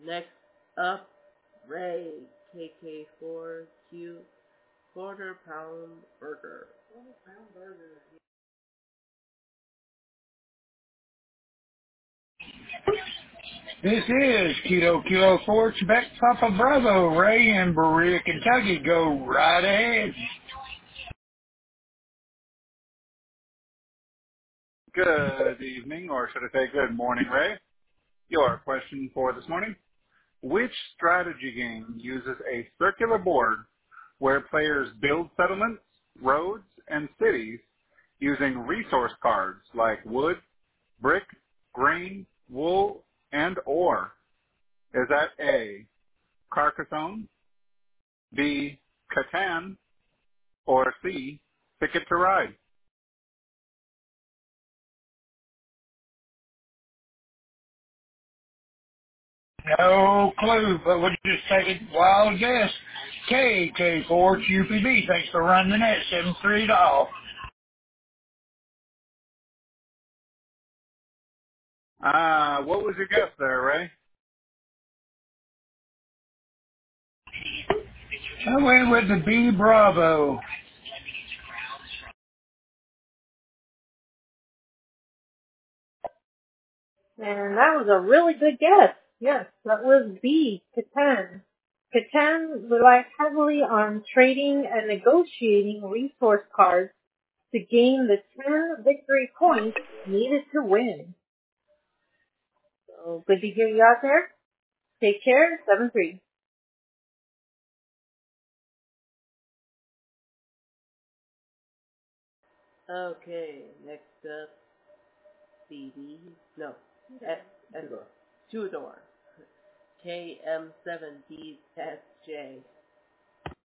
Next up, Ray, KK4Q, quarter pound burger. Quarter pound burger. This is Kilo 4, Quebec Papa Bravo, Ray in Berea, Kentucky. Go right ahead. Good evening, or should I say good morning, Ray. Your question for this morning. Which strategy game uses a circular board where players build settlements, roads, and cities using resource cards like wood, brick, grain, wool, and ore? Is that A, Carcassonne, B, Catan, or C, Ticket to Ride? No clue, but we'll just take a wild guess. KK4QPB, thanks for running the net, 7-3 off. What was your guess there, Ray? I went with the B Bravo. And that was a really good guess. Yes, that was B, Catan. Catan relies heavily on trading and negotiating resource cards to gain the 10 victory points needed to win. So good to hear you out there. Take care. 7-3. Okay, next up, CD. No, Tudor. KM7DSJ.